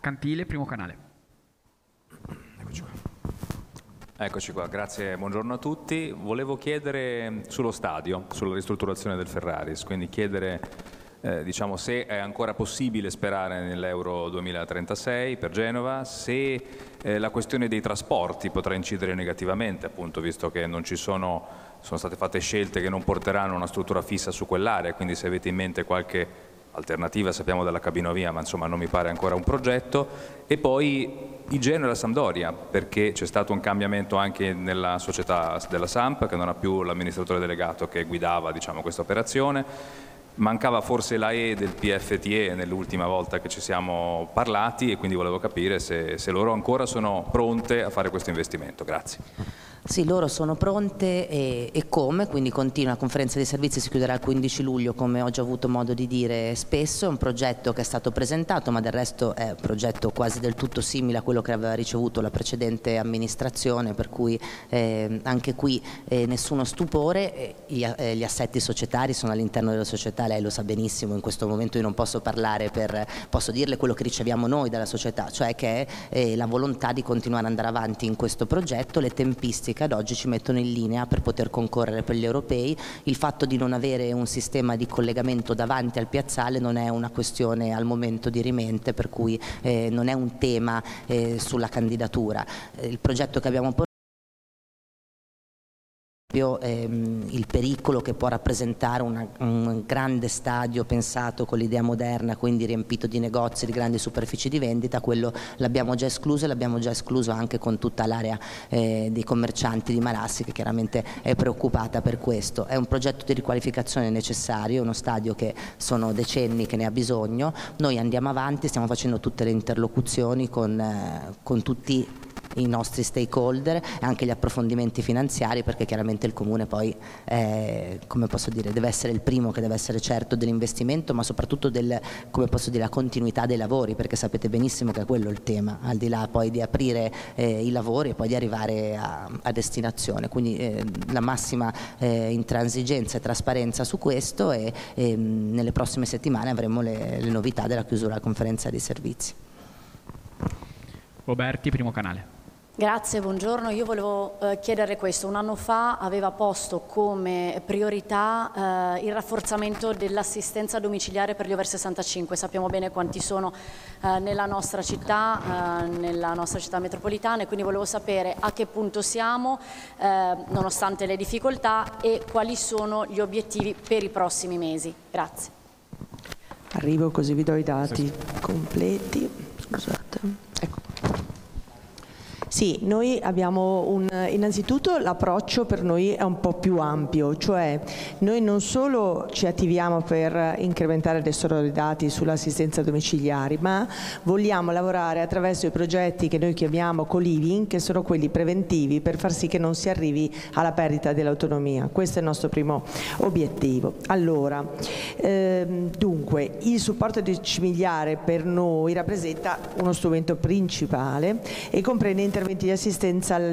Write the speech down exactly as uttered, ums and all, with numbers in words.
Cantile, primo canale. Eccoci qua. Eccoci qua, grazie, buongiorno a tutti. Volevo chiedere sullo stadio, sulla ristrutturazione del Ferraris, quindi chiedere eh, diciamo, se è ancora possibile sperare nell'Euro duemilatrentasei per Genova, se eh, la questione dei trasporti potrà incidere negativamente, appunto, visto che non ci sono, sono state fatte scelte che non porteranno una struttura fissa su quell'area, quindi se avete in mente qualche alternativa, sappiamo della cabinovia, ma insomma non mi pare ancora un progetto. E poi il Genoa e la Sampdoria, perché c'è stato un cambiamento anche nella società della Samp, che non ha più l'amministratore delegato che guidava, diciamo, questa operazione. Mancava forse la E del P F T E nell'ultima volta che ci siamo parlati, e quindi volevo capire se, se loro ancora sono pronte a fare questo investimento. Grazie. Sì, loro sono pronte e, e come, quindi continua. La conferenza dei servizi si chiuderà il quindici luglio, come ho già avuto modo di dire spesso. È un progetto che è stato presentato, ma del resto è un progetto quasi del tutto simile a quello che aveva ricevuto la precedente amministrazione, per cui eh, anche qui eh, nessuno stupore. Eh, gli, eh, gli assetti societari sono all'interno della società, lei lo sa benissimo, in questo momento io non posso parlare per, posso dirle quello che riceviamo noi dalla società, cioè che è eh, la volontà di continuare ad andare avanti in questo progetto, le tempistiche ad oggi ci mettono in linea per poter concorrere per gli europei. Il fatto di non avere un sistema di collegamento davanti al piazzale non è una questione al momento dirimente, per cui eh, non è un tema eh, sulla candidatura. Eh, il progetto che abbiamo portato Ehm, il pericolo che può rappresentare una, un grande stadio pensato con l'idea moderna, quindi riempito di negozi, di grandi superfici di vendita, quello l'abbiamo già escluso, e l'abbiamo già escluso anche con tutta l'area eh, dei commercianti di Marassi, che chiaramente è preoccupata per questo. È un progetto di riqualificazione necessario, è uno stadio che sono decenni che ne ha bisogno. Noi andiamo avanti, stiamo facendo tutte le interlocuzioni con, eh, con tutti i nostri stakeholder e anche gli approfondimenti finanziari, perché chiaramente il Comune poi eh, come posso dire, deve essere il primo che deve essere certo dell'investimento, ma soprattutto del, come posso dire, la continuità dei lavori, perché sapete benissimo che è quello il tema, al di là poi di aprire eh, i lavori e poi di arrivare a, a destinazione. Quindi eh, la massima eh, intransigenza e trasparenza su questo, e, e nelle prossime settimane avremo le, le novità della chiusura della conferenza dei servizi. Roberti, primo canale. Grazie, buongiorno. Io volevo eh, chiedere questo. Un anno fa aveva posto come priorità eh, il rafforzamento dell'assistenza domiciliare per gli over sessantacinque. Sappiamo bene quanti sono eh, nella nostra città, eh, nella nostra città metropolitana, e quindi volevo sapere a che punto siamo, eh, nonostante le difficoltà, e quali sono gli obiettivi per i prossimi mesi. Grazie. Arrivo così vi do i dati completi. Scusate. Ecco. Sì, noi abbiamo un, innanzitutto l'approccio per noi è un po' più ampio, cioè noi non solo ci attiviamo per incrementare adesso i dati sull'assistenza domiciliare, ma vogliamo lavorare attraverso i progetti che noi chiamiamo co-living, che sono quelli preventivi per far sì che non si arrivi alla perdita dell'autonomia. Questo è il nostro primo obiettivo. Allora, ehm, dunque, il supporto domiciliare per noi rappresenta uno strumento principale e comprende interventi di assistenza